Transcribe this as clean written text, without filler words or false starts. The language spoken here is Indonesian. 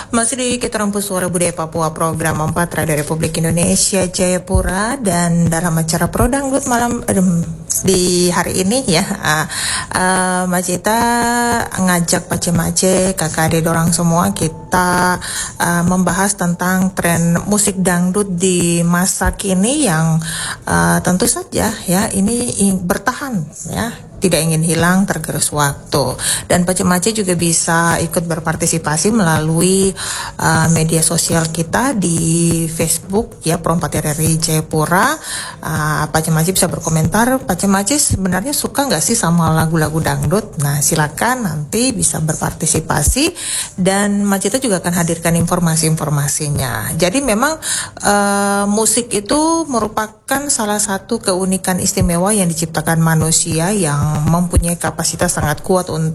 Masih di Kita Rempus Suara Budaya Papua Program 4 Radio Republik Indonesia Jayapura, dan dalam acara Pro Dangdut malam di hari ini ya, Mbak Cita ngajak Pace-Mace, kakak adik dorang semua, kita membahas tentang tren musik dangdut di masa kini yang tentu saja ya ini bertahan ya, tidak ingin hilang tergerus waktu. Dan Pace-Mace juga bisa ikut berpartisipasi melalui media sosial kita di Facebook ya, Pro 4 RRI Jayapura. Pace-Mace bisa berkomentar, Pace-Mace sebenarnya suka nggak sih sama lagu-lagu dangdut? Nah silakan nanti bisa berpartisipasi, dan Macita juga akan hadirkan informasi-informasinya. Jadi memang musik itu merupakan salah satu keunikan istimewa yang diciptakan manusia yang mempunyai kapasitas sangat kuat untuk